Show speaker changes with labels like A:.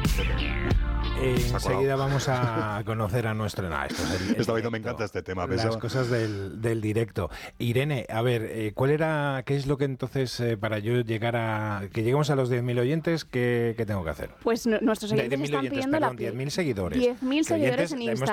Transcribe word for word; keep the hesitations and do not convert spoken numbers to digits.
A: Eh, enseguida vamos a conocer a nuestro... No, esto es el, el
B: Estaba
A: directo,
B: me encanta este tema.
A: Las
B: Pensaba.
A: cosas del, del directo. Irene, a ver, eh, ¿cuál era, qué es lo que entonces, eh, para yo llegar a... que lleguemos a los diez mil oyentes, ¿qué, qué tengo que hacer?
C: Pues no, nuestros oyentes
A: diez mil
C: están
A: oyentes,
C: pidiendo
A: perdón,
C: la
A: diez mil seguidores.
C: diez mil seguidores
A: oyentes,
C: en
A: hemos
C: Instagram.